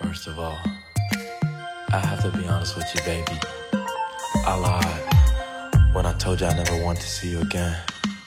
First of all, I have to be honest with you, baby. I lied when I told you I never want to see you again.